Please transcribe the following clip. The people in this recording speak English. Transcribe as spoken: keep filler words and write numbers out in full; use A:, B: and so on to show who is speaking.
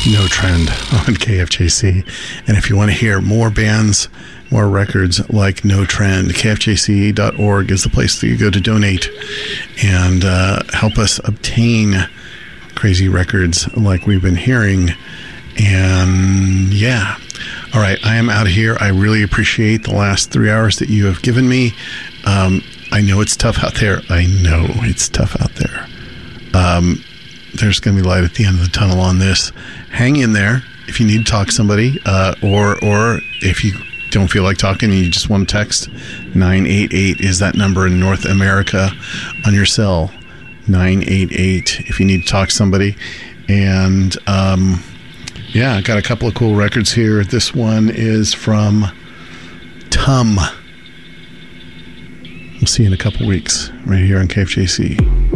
A: No Trend on K F J C. And if you want to hear more bands, more records like No Trend, K F J C dot org is the place that you go to donate and uh, help us obtain crazy records like we've been hearing. And yeah. All right, I am out of here. I really appreciate the last three hours that you have given me. Um, I know it's tough out there. I know it's tough out there. Um, there's going to be light at the end of the tunnel on this. Hang in there if you need to talk to somebody, uh, or or if you don't feel like talking and you just want to text. nine eight eight is that number in North America on your cell. nine eight eight if you need to talk to somebody. And um, yeah, I got a couple of cool records here. This one is from Tum. We'll see you in a couple weeks right here on K F J C.